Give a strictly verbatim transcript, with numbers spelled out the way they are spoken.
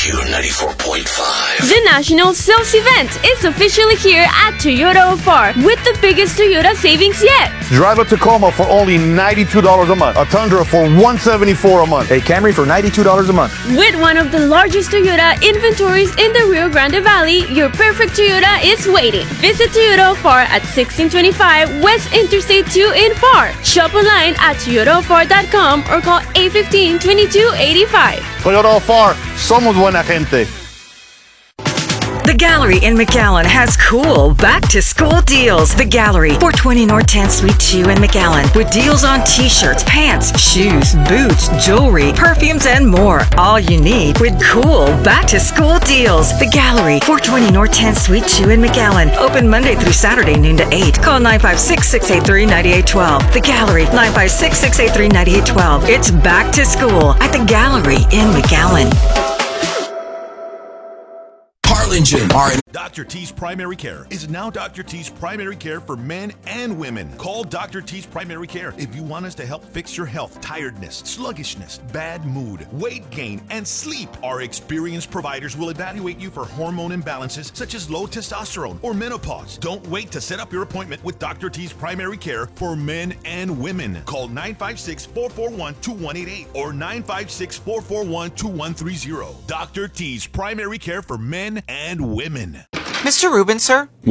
Q ninety-four point five. The National Sales Event is officially here at Toyota of R with the biggest Toyota savings yet. Drive a Tacoma for only ninety-two dollars a month. A Tundra for one hundred seventy-four dollars a month. A Camry for ninety-two dollars a month. With one of the largest Toyota inventories in the Rio Grande Valley, your perfect Toyota is waiting. Visit Toyota of R at sixteen twenty-five West Interstate two in F A R. Shop online at toyota of r dot com or call eight one five, two two eight five. Toyota of R, somos buena gente. The Gallery in McAllen has cool back-to-school deals. The Gallery, four twenty North tenth Suite two in McAllen, with deals on t-shirts, pants, shoes, boots, jewelry, perfumes, and more. All you need with cool back-to-school deals. The Gallery, four twenty North tenth Suite two in McAllen. Open Monday through Saturday, noon to eight. Call nine five six, six eight three, nine eight one two. The Gallery, nine five six, six eight three, nine eight one two. It's back to school at The Gallery in McAllen. Harlingen are in Doctor T's Primary Care is now Doctor T's Primary Care for men and women. Call Doctor T's Primary Care if you want us to help fix your health, tiredness, sluggishness, bad mood, weight gain, and sleep. Our experienced providers will evaluate you for hormone imbalances such as low testosterone or menopause. Don't wait to set up your appointment with Doctor T's Primary Care for men and women. Call nine five six, four four one, two one eight eight or nine five six, four four one, two one three zero. Doctor T's Primary Care for men and women. Mister Rubin, sir?